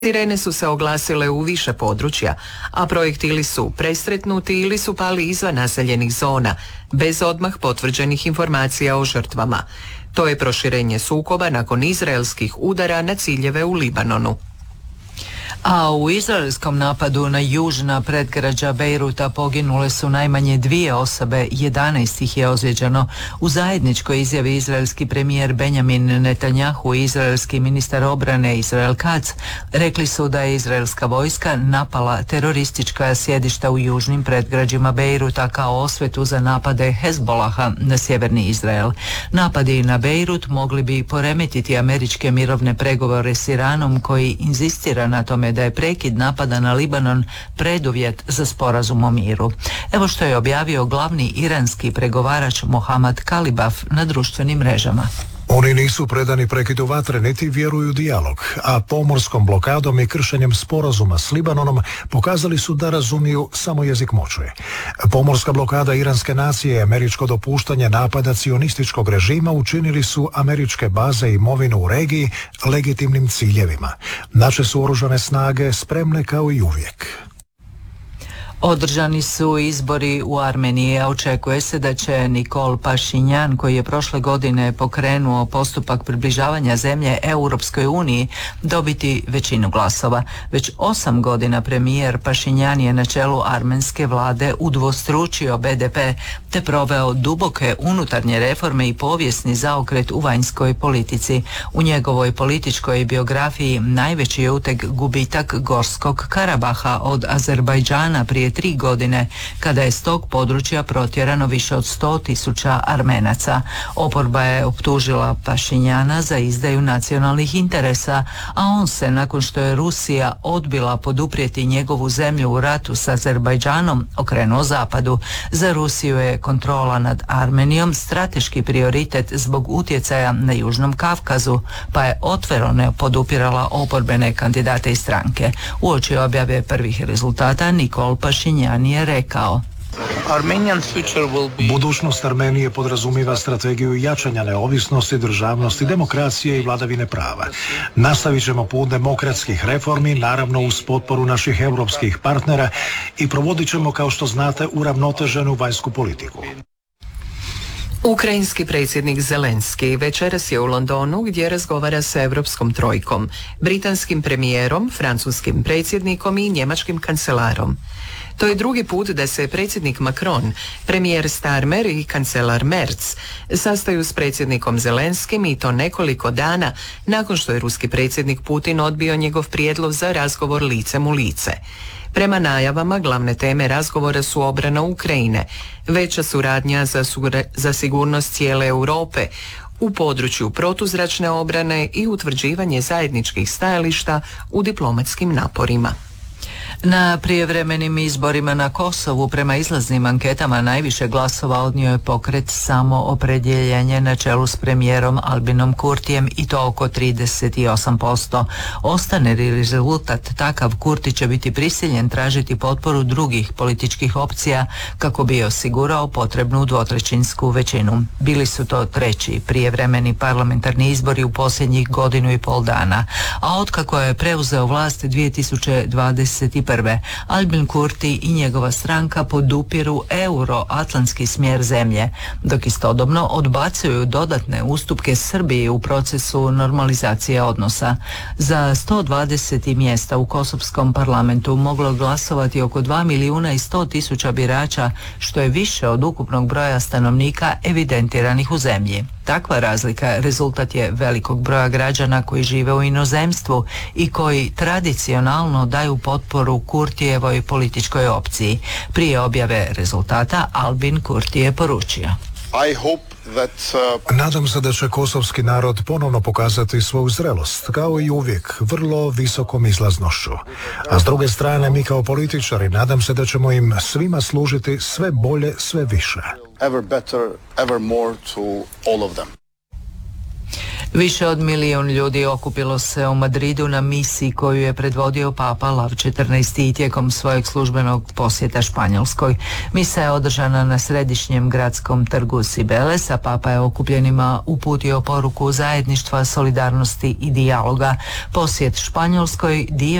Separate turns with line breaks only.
Sirene su se oglasile u više područja, a projektili su presretnuti ili su pali izvan naseljenih zona, bez odmah potvrđenih informacija o žrtvama. To je proširenje sukoba nakon izraelskih udara na ciljeve u Libanonu.
A u izraelskom napadu na južna predgrađa Bejruta poginule su najmanje 2 osobe, 11 ih je ozlijeđeno. U zajedničkoj izjavi izraelski premijer Benjamin Netanjahu i izraelski ministar obrane Israel Katz rekli su da je izraelska vojska napala teroristička sjedišta u južnim predgrađima Bejruta kao osvetu za napade Hezbolaha na sjeverni Izrael. Napadi na Bejrut mogli bi poremetiti američke mirovne pregovore s Iranom, koji inzistira na tome da je prekid napada na Libanon preduvjet za sporazum o miru. Evo što je objavio glavni iranski pregovarač Mohammad Kalibaf na društvenim mrežama.
Oni nisu predani prekidu vatre niti vjeruju dijalog, a pomorskom blokadom i kršenjem sporazuma s Libanonom pokazali su da razumiju samo jezik moći. Pomorska blokada iranske nacije i američko dopuštanje napada cionističkog režima učinili su američke baze i imovinu u regiji legitimnim ciljevima. Naše su oružane snage spremne kao i uvijek.
Održani su izbori u Armeniji, a očekuje se da će Nikol Pašinjan, koji je prošle godine pokrenuo postupak približavanja zemlje Europskoj uniji, dobiti većinu glasova. Već 8 godina premijer Pašinjan je na čelu armenske vlade udvostručio BDP te proveo duboke unutarnje reforme i povijesni zaokret u vanjskoj politici. U njegovoj političkoj biografiji najveći je uteg gubitak Gorskog Karabaha od Azerbajdžana prije 3 godine, kada je s tog područja protjerano više od 100.000 Armenaca. Oporba je optužila Pašinjana za izdaju nacionalnih interesa, a on se, nakon što je Rusija odbila poduprijeti njegovu zemlju u ratu s Azerbajdžanom, okrenuo zapadu. Za Rusiju je kontrola nad Armenijom strateški prioritet zbog utjecaja na Južnom Kavkazu, pa je otvoreno podupirala oporbene kandidate i stranke. Uoči objave prvih rezultata Nikol Pašinjan je rekao:
Budućnost Armenije podrazumiva strategiju jačanja neovisnosti, državnosti, demokracije i vladavine prava. Nastavit ćemo put demokratskih reformi, naravno uz potporu naših europskih partnera, i provodit ćemo, kao što znate, uravnoteženu vanjsku politiku.
Ukrajinski predsjednik Zelenski večeras je u Londonu, gdje razgovara sa Europskom trojkom, britanskim premijerom, francuskim predsjednikom i njemačkim kancelarom. To je drugi put da se predsjednik Macron, premijer Starmer i kancelar Merz sastaju s predsjednikom Zelenskim, i to nekoliko dana nakon što je ruski predsjednik Putin odbio njegov prijedlog za razgovor licem u lice. Prema najavama, glavne teme razgovora su obrana Ukrajine, veća suradnja za sigurnost cijele Europe u području protuzračne obrane i utvrđivanje zajedničkih stajališta u diplomatskim naporima.
Na prijevremenim izborima na Kosovu prema izlaznim anketama najviše glasova odnio je pokret Samoopredjeljenje na čelu s premijerom Albinom Kurtijem, i to oko 38%. Ostane li rezultat takav, Kurti će biti prisiljen tražiti potporu drugih političkih opcija kako bi osigurao potrebnu dvotrećinsku većinu. Bili su to treći prijevremeni parlamentarni izbori u posljednjih 1,5 dana, a otkako je preuzeo vlast 2021. Albin Kurti i njegova stranka podupiru euroatlantski smjer zemlje, dok istodobno odbacuju dodatne ustupke Srbiji u procesu normalizacije odnosa. Za 120 mjesta u kosovskom parlamentu moglo glasovati oko 2.100.000 birača, što je više od ukupnog broja stanovnika evidentiranih u zemlji. Takva razlika rezultat je velikog broja građana koji žive u inozemstvu i koji tradicionalno daju potporu Kurtijevoj političkoj opciji. Prije objave rezultata Albin Kurti je poručio:
Nadam se da će kosovski narod ponovno pokazati svoju zrelost, kao i uvijek, vrlo visokom izlaznošću. A s druge strane, mi kao političari nadam se da ćemo im svima služiti sve bolje, sve više.
Ever better, ever more to all of them.
Više od 1 milijun ljudi okupilo se u Madridu na misiji koju je predvodio Papa Lav XIV tijekom svojeg službenog posjeta Španjolskoj. Misa je održana na središnjem gradskom trgu Cibeles, a Papa je okupljenima uputio poruku zajedništva, solidarnosti i dijaloga. Posjet Španjolskoj dio